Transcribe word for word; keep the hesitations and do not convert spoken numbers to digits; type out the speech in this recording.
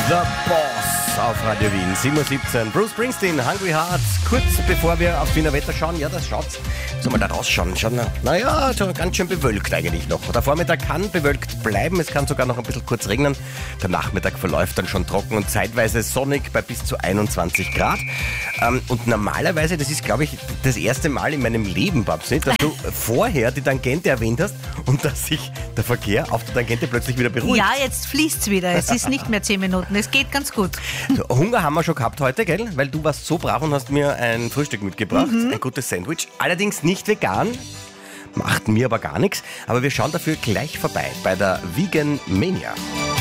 The Boss auf Radio Wien, sieben Uhr siebzehn. Bruce Springsteen, Hungry Hearts. Kurz bevor wir aufs Wiener Wetter schauen, ja, das schaut's. Soll mal da rausschauen. Schauen, naja, so ganz schön bewölkt eigentlich noch. Der Vormittag kann bewölkt bleiben, es kann sogar noch ein bisschen kurz regnen. Der Nachmittag verläuft dann schon trocken und zeitweise sonnig bei bis zu einundzwanzig Grad. Ähm, und normalerweise, das ist, glaube ich, das erste Mal in meinem Leben, Babsi, dass du vorher die Tangente erwähnt hast und dass sich der Verkehr auf der Tangente plötzlich wieder beruhigt. Ja, jetzt fließt's wieder. Es ist nicht mehr zehn Minuten. Es geht ganz gut. So, Hunger haben wir schon gehabt heute, gell? Weil du warst so brav und hast mir ein Frühstück mitgebracht. Mhm. Ein gutes Sandwich. Allerdings nicht vegan. Macht mir aber gar nichts. Aber wir schauen dafür gleich vorbei bei der Vegan Mania.